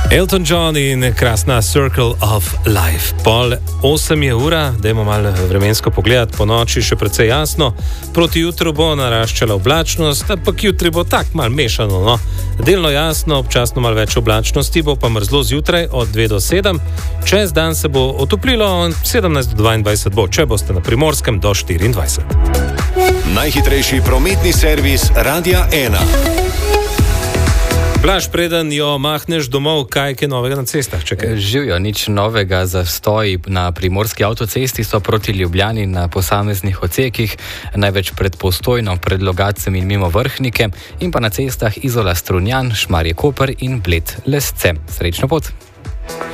Elton John in krasna Circle of Life. 7:30 je ura, dajmo malo vremensko pogledati, po noči še precej jasno, proti jutru bo naraščala oblačnost, ampak jutri bo tak malo mešano, no. Delno jasno, občasno malo več oblačnosti, bo pa mrzlo zjutraj od 2 do 7, čez dan se bo otoplilo, 17 do 22 bo, če boste na Primorskem, do 24. Najhitrejši prometni servis Radia 1. Blaž, preden jo mahneš domov, kaj je novega na cestah? Živijo, nič novega. Zastoji na primorski avtocesti so proti Ljubljani na posameznih odsekih, največ pred Postojno, pred Logacem in mimo Vrhnike, in pa na cestah Izola Strunjan, Šmarje Koper in Bled Lesce. Srečno pot!